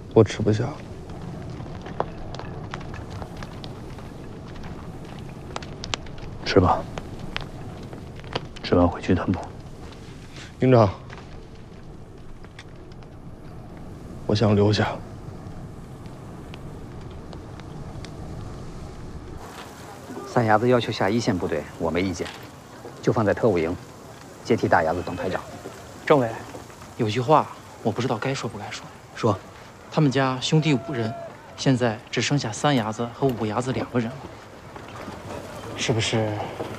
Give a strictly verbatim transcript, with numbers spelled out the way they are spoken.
我吃不下。 吃吧，吃完回去团补。 营长，我想留下。 三伢子要求下一线部队，我没意见，就放在特务营，接替大伢子当排长。 政委，有句话我不知道该说不该说。 说， 他们家兄弟五人，现在只剩下三伢子和五伢子两个人了，是不是